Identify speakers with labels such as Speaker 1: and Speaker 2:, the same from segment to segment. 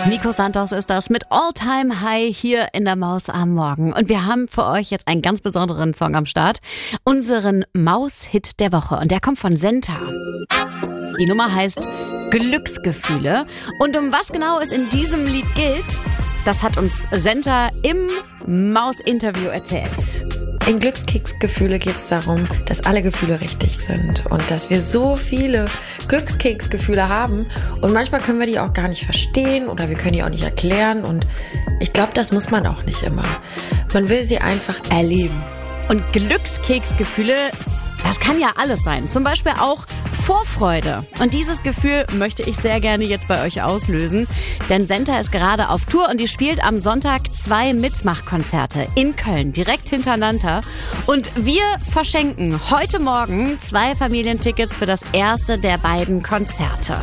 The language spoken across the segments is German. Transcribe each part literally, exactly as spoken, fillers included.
Speaker 1: Nico Santos ist das mit All Time High hier in der Maus am Morgen. Und wir haben für euch jetzt einen ganz besonderen Song am Start. Unseren Maus-Hit der Woche. Und der kommt von Senta. Die Nummer heißt Glücksgefühle. Und um was genau es in diesem Lied geht, das hat uns Senta im Maus-Interview erzählt.
Speaker 2: In Glückskeksgefühle geht es darum, dass alle Gefühle richtig sind und dass wir so viele Glückskeksgefühle haben und manchmal können wir die auch gar nicht verstehen oder wir können die auch nicht erklären und ich glaube, das muss man auch nicht immer. Man will sie einfach erleben.
Speaker 1: Und Glückskeksgefühle, das kann ja alles sein. Zum Beispiel auch Vorfreude. Und dieses Gefühl möchte ich sehr gerne jetzt bei euch auslösen. Denn Senta ist gerade auf Tour und die spielt am Sonntag zwei Mitmachkonzerte in Köln, direkt hintereinander. Und wir verschenken heute Morgen zwei Familientickets für das erste der beiden Konzerte.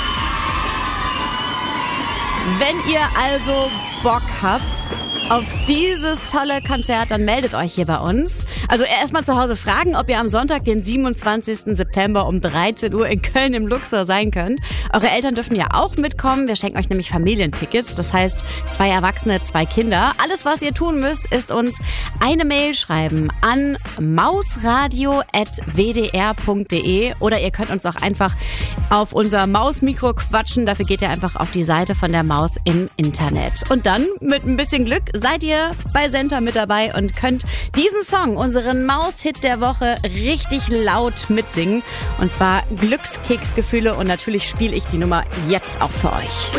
Speaker 1: Wenn ihr also Bock habt auf dieses tolle Konzert, dann meldet euch hier bei uns. Also erstmal zu Hause fragen, ob ihr am Sonntag, den siebenundzwanzigsten September um dreizehn Uhr in Köln im Luxor sein könnt. Eure Eltern dürfen ja auch mitkommen. Wir schenken euch nämlich Familientickets. Das heißt, zwei Erwachsene, zwei Kinder. Alles, was ihr tun müsst, ist uns eine Mail schreiben an mausradio at w d r punkt d e oder ihr könnt uns auch einfach auf unser Mausmikro quatschen. Dafür geht ihr einfach auf die Seite von der Maus im Internet. Und dann, mit ein bisschen Glück, seid ihr bei Senta mit dabei und könnt diesen Song, unseren Maus-Hit der Woche, richtig laut mitsingen. Und zwar Glückskeksgefühle und natürlich spiele ich die Nummer jetzt auch für euch.